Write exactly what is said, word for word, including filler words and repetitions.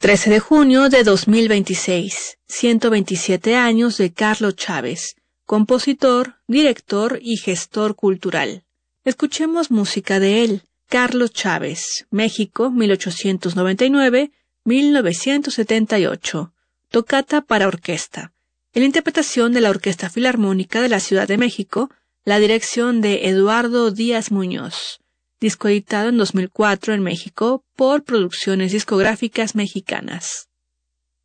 trece de junio de dos mil veintiséis, ciento veintisiete años de Carlos Chávez, compositor, director y gestor cultural. Escuchemos música de él. Carlos Chávez, México, mil ochocientos noventa y nueve a mil novecientos setenta y ocho. Tocata para orquesta. En la interpretación de la Orquesta Filarmónica de la Ciudad de México, la dirección de Eduardo Díaz Muñoz. Disco editado en dos mil cuatro en México por Producciones Discográficas Mexicanas.